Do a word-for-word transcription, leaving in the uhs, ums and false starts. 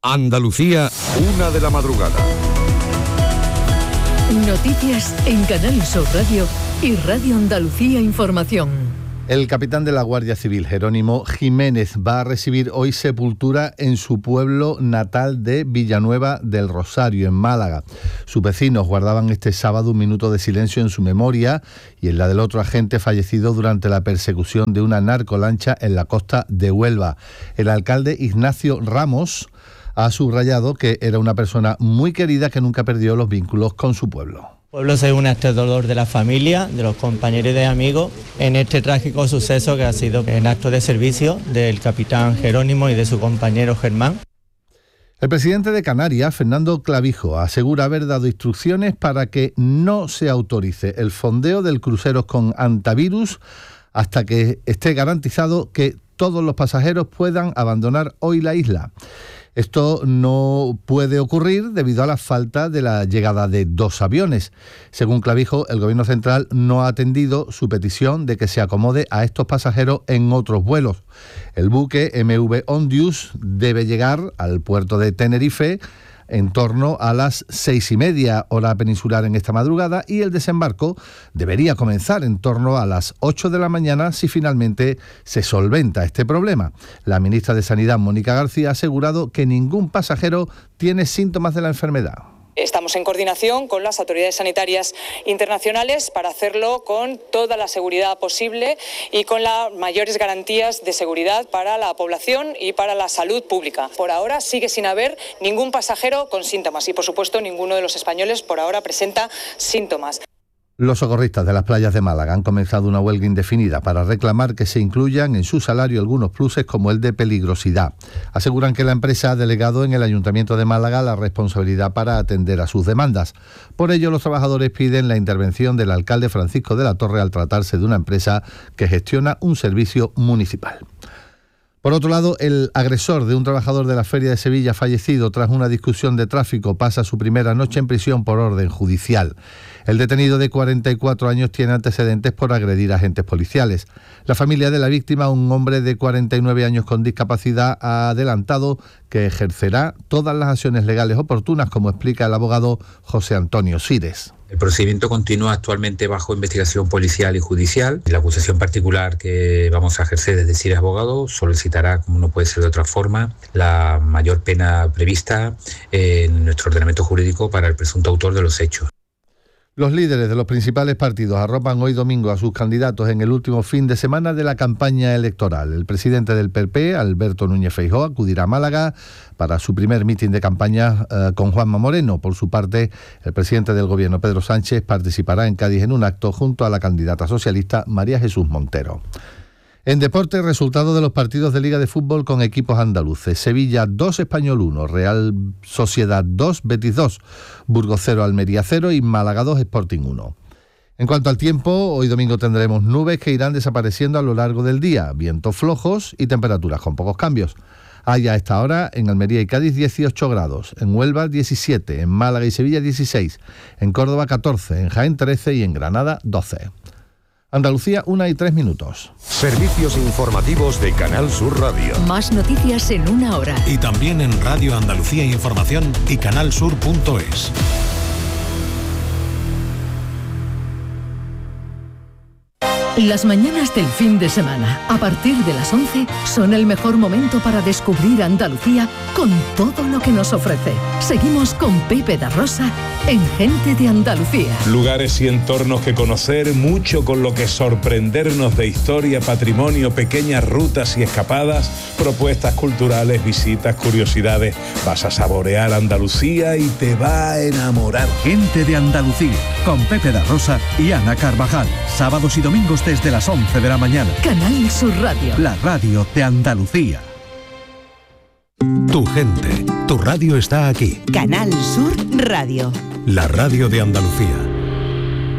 Andalucía, una de la madrugada. Noticias en Canal Sur Radio y Radio Andalucía Información. El capitán de la Guardia Civil, Jerónimo Jiménez, va a recibir hoy sepultura en su pueblo natal de Villanueva del Rosario, en Málaga. Sus vecinos guardaban este sábado un minuto de silencio en su memoria y en la del otro agente fallecido durante la persecución de una narcolancha en la costa de Huelva. El alcalde Ignacio Ramos ha subrayado que era una persona muy querida que nunca perdió los vínculos con su pueblo. El pueblo se une a este dolor de la familia, de los compañeros y de amigos, en este trágico suceso que ha sido en acto de servicio del capitán Jerónimo y de su compañero Germán. El presidente de Canarias, Fernando Clavijo, asegura haber dado instrucciones para que no se autorice el fondeo del crucero con antivirus hasta que esté garantizado que todos los pasajeros puedan abandonar hoy la isla. Esto no puede ocurrir debido a la falta de la llegada de dos aviones. Según Clavijo, el Gobierno central no ha atendido su petición de que se acomode a estos pasajeros en otros vuelos. El buque M V Ondius debe llegar al puerto de Tenerife en torno a las seis y media hora peninsular en esta madrugada y el desembarco debería comenzar en torno a las ocho de la mañana si finalmente se solventa este problema. La ministra de Sanidad, Mónica García, ha asegurado que ningún pasajero tiene síntomas de la enfermedad. Estamos en coordinación con las autoridades sanitarias internacionales para hacerlo con toda la seguridad posible y con las mayores garantías de seguridad para la población y para la salud pública. Por ahora sigue sin haber ningún pasajero con síntomas y, por supuesto, ninguno de los españoles por ahora presenta síntomas. Los socorristas de las playas de Málaga han comenzado una huelga indefinida para reclamar que se incluyan en su salario algunos pluses como el de peligrosidad. Aseguran que la empresa ha delegado en el Ayuntamiento de Málaga la responsabilidad para atender a sus demandas. Por ello, los trabajadores piden la intervención del alcalde Francisco de la Torre al tratarse de una empresa que gestiona un servicio municipal. Por otro lado, el agresor de un trabajador de la Feria de Sevilla fallecido tras una discusión de tráfico pasa su primera noche en prisión por orden judicial. El detenido de cuarenta y cuatro años tiene antecedentes por agredir a agentes policiales. La familia de la víctima, un hombre de cuarenta y nueve años con discapacidad, ha adelantado que ejercerá todas las acciones legales oportunas, como explica el abogado José Antonio Sires. El procedimiento continúa actualmente bajo investigación policial y judicial. La acusación particular que vamos a ejercer desde Sires Abogado solicitará, como no puede ser de otra forma, la mayor pena prevista en nuestro ordenamiento jurídico para el presunto autor de los hechos. Los líderes de los principales partidos arropan hoy domingo a sus candidatos en el último fin de semana de la campaña electoral. El presidente del P P, Alberto Núñez Feijóo, acudirá a Málaga para su primer mitin de campaña eh, con Juanma Moreno. Por su parte, el presidente del Gobierno, Pedro Sánchez, participará en Cádiz en un acto junto a la candidata socialista María Jesús Montero. En deporte, resultado de los partidos de Liga de Fútbol con equipos andaluces. Sevilla dos, Español uno, Real Sociedad dos, Betis dos, Burgos cero, Almería cero y Málaga dos, Sporting uno. En cuanto al tiempo, hoy domingo tendremos nubes que irán desapareciendo a lo largo del día, vientos flojos y temperaturas con pocos cambios. Hay a esta hora en Almería y Cádiz dieciocho grados, en Huelva diecisiete, en Málaga y Sevilla dieciséis, en Córdoba catorce, en Jaén trece y en Granada doce. Andalucía, una y tres minutos. Servicios informativos de Canal Sur Radio. Más noticias en una hora. Y también en Radio Andalucía Información y canalsur punto es. Las mañanas del fin de semana, a partir de las once, son el mejor momento para descubrir Andalucía con todo lo que nos ofrece. Seguimos con Pepe da Rosa en Gente de Andalucía. Lugares y entornos que conocer, mucho con lo que sorprendernos de historia, patrimonio, pequeñas rutas y escapadas, propuestas culturales, visitas, curiosidades. Vas a saborear Andalucía y te va a enamorar. Gente de Andalucía, con Pepe da Rosa y Ana Carvajal. Sábados y domingos desde las once de la mañana. Canal Sur Radio. La radio de Andalucía. Tu gente, tu radio está aquí. Canal Sur Radio. La radio de Andalucía.